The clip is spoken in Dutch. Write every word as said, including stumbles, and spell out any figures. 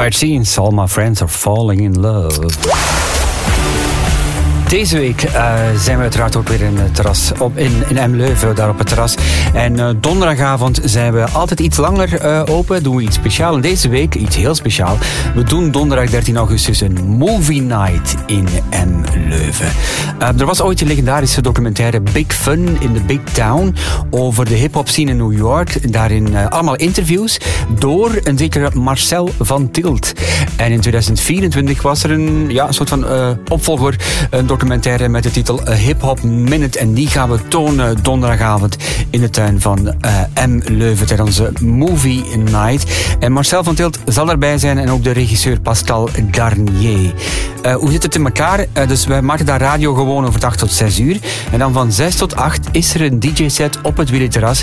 It seems all my friends are falling in love. Deze week uh, zijn we uiteraard ook weer in het terras, op, in, in M-Leuven, daar op het terras. En uh, donderdagavond zijn we altijd iets langer uh, open, doen we iets speciaals. En deze week iets heel speciaals. We doen donderdag dertien augustus een movie night in M-Leuven. Uh, er was ooit een legendarische documentaire Big Fun in the Big Town over de hip-hop scene in New York. Daarin uh, allemaal interviews door een zekere Marcel van Tilt. En in tweeduizend vierentwintig was er een, ja, een soort van uh, opvolger, een documentaire met de titel A Hip Hop Minute. En die gaan we tonen donderdagavond in de tuin van uh, M-Leuven tijdens onze Movie Night. En Marcel van Tilt zal erbij zijn en ook de regisseur Pascal Garnier. Uh, hoe zit het in elkaar? Uh, dus wij maken daar radio gewoon over acht tot zes uur. En dan van zes tot acht is er een D J-set op het Willy Terras